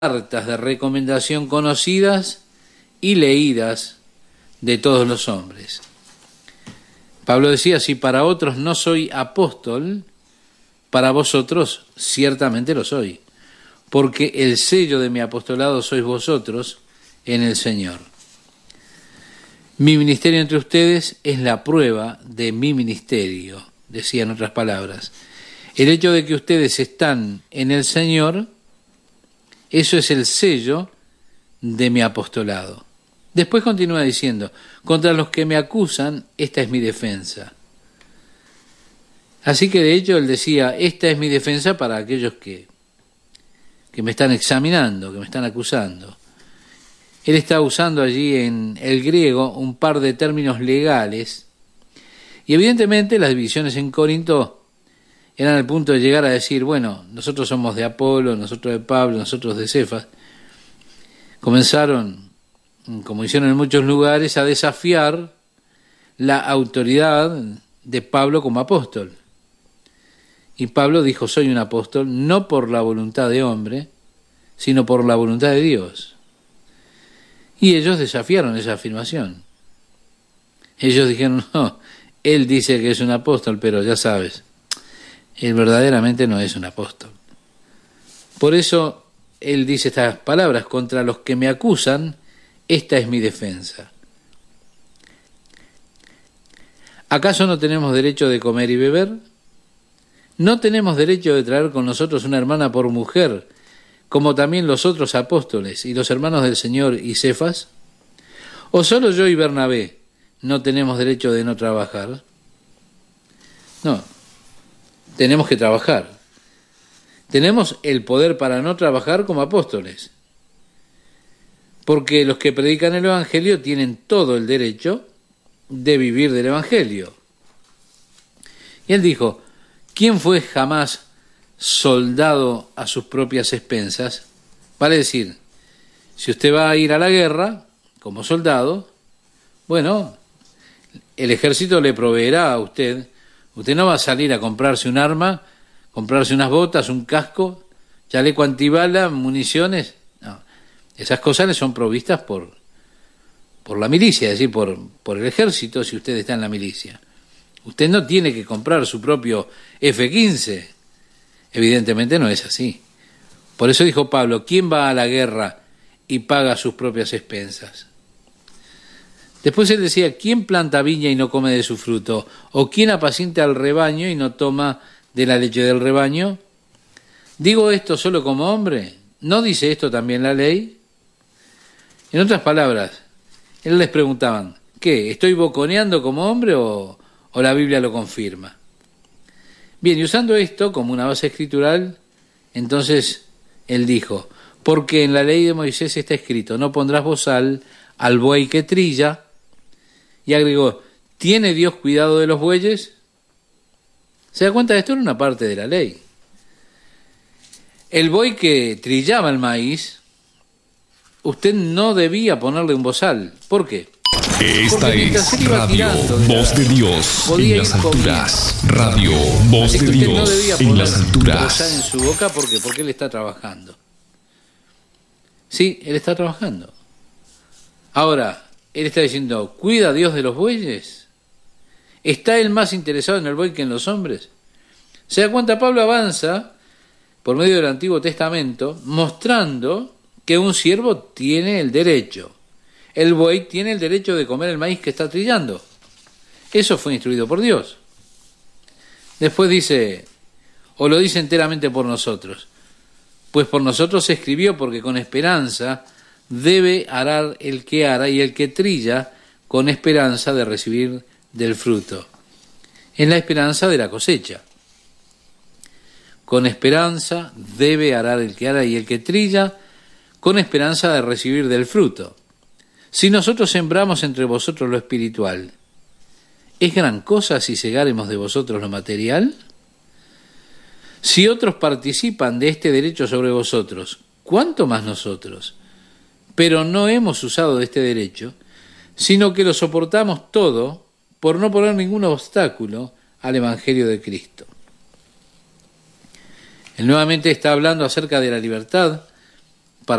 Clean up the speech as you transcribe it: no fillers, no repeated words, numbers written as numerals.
cartas de recomendación conocidas y leídas de todos los hombres. Pablo decía, si para otros no soy apóstol, para vosotros ciertamente lo soy, porque el sello de mi apostolado sois vosotros en el Señor. Mi ministerio entre ustedes es la prueba de mi ministerio, decía en otras palabras. El hecho de que ustedes están en el Señor, eso es el sello de mi apostolado. Después continúa diciendo, contra los que me acusan, esta es mi defensa. Así que de hecho él decía, esta es mi defensa para aquellos que me están examinando, que me están acusando. Él está usando allí en el griego un par de términos legales y evidentemente las divisiones en Corinto eran al punto de llegar a decir, bueno, nosotros somos de Apolo, nosotros de Pablo, nosotros de Cefas. Comenzaron, como hicieron en muchos lugares, a desafiar la autoridad de Pablo como apóstol. Y Pablo dijo, soy un apóstol no por la voluntad de hombre, sino por la voluntad de Dios. Y ellos desafiaron esa afirmación. Ellos dijeron, no, él dice que es un apóstol, pero ya sabes, él verdaderamente no es un apóstol. Por eso él dice estas palabras, contra los que me acusan, esta es mi defensa. ¿Acaso no tenemos derecho de comer y beber? ¿No tenemos derecho de traer con nosotros una hermana por mujer, como también los otros apóstoles y los hermanos del Señor y Cefas? ¿O solo yo y Bernabé no tenemos derecho de no trabajar? No, tenemos que trabajar. Tenemos el poder para no trabajar como apóstoles, porque los que predican el Evangelio tienen todo el derecho de vivir del Evangelio. Y él dijo, ¿quién fue jamás soldado a sus propias expensas? Vale decir, si usted va a ir a la guerra como soldado, bueno, el ejército le proveerá a usted. Usted no va a salir a comprarse un arma, comprarse unas botas, un casco, chaleco antibala, municiones. No, esas cosas le son provistas por la milicia, es decir, por el ejército si usted está en la milicia. Usted no tiene que comprar su propio F-15. Evidentemente no es así. Por eso dijo Pablo, ¿quién va a la guerra y paga sus propias expensas? Después él decía, ¿quién planta viña y no come de su fruto? ¿O quién apacienta al rebaño y no toma de la leche del rebaño? ¿Digo esto solo como hombre? ¿No dice esto también la ley? En otras palabras, él les preguntaban, ¿qué? ¿Estoy boconeando como hombre o la Biblia lo confirma? Bien, y usando esto como una base escritural, entonces él dijo, porque en la ley de Moisés está escrito, no pondrás bozal al buey que trilla, y agregó, ¿tiene Dios cuidado de los bueyes? ¿Se da cuenta? Esto era una parte de la ley. El buey que trillaba el maíz, usted no debía ponerle un bozal. ¿Por qué? Esta es Radio Voz de Dios en las alturas. Radio Voz de Dios en las alturas. En su boca, ¿por qué? Porque él está trabajando. Sí, él está trabajando. Ahora, él está diciendo, ¿cuida Dios de los bueyes? ¿Está él más interesado en el buey que en los hombres? ¿Se da cuenta? Pablo avanza por medio del Antiguo Testamento mostrando que un siervo tiene el derecho. El buey tiene el derecho de comer el maíz que está trillando. Eso fue instruido por Dios. Después dice, o lo dice enteramente por nosotros, pues por nosotros se escribió porque con esperanza debe arar el que ara y el que trilla con esperanza de recibir del fruto. Es la esperanza de la cosecha. Con esperanza debe arar el que ara y el que trilla con esperanza de recibir del fruto. Si nosotros sembramos entre vosotros lo espiritual, ¿es gran cosa si segáremos de vosotros lo material? Si otros participan de este derecho sobre vosotros, ¿cuánto más nosotros? Pero no hemos usado de este derecho, sino que lo soportamos todo por no poner ningún obstáculo al Evangelio de Cristo. Él nuevamente está hablando acerca de la libertad